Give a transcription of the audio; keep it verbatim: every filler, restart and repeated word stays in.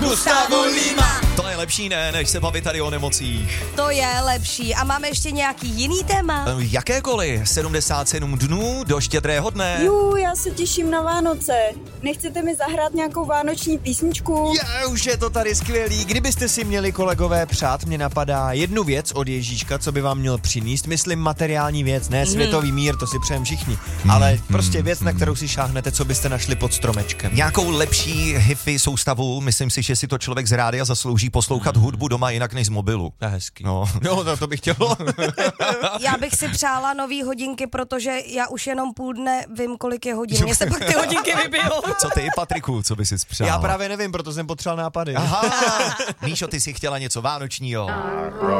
Gustavo Lima. To je lepší, ne, než se bavit tady o nemocích. To je lepší. A máme ještě nějaký jiný téma? Jakékoliv, sedmdesát sedm dnů do štědrého dne. Jú, já se těším na Vánoce. Nechcete mi zahrát nějakou vánoční písničku? Já, už je to tady skvělý. Kdybyste si měli, kolegové, přát, mě napadá jednu věc od Ježíška, co by vám měl přinést. Myslím materiální věc, ne světový mír, to si přejem všichni. Ale prostě věc, na kterou si šáhnete, co byste našli pod stromečkem. Nějakou lepší hi-fi soustavu, myslím si, že si to člověk z rádia zaslouží poslouchat hudbu doma jinak než z mobilu. To je hezký. No, no to, to bych chtěl. Já bych si přála nový hodinky, protože já už jenom půl dne vím, kolik je hodin. Mně se pak ty hodinky vybijou. Co ty, Patriku, co by si přála? Já právě nevím, proto jsem potřeboval nápady. Aha, Míšo, ty jsi chtěla něco vánočního.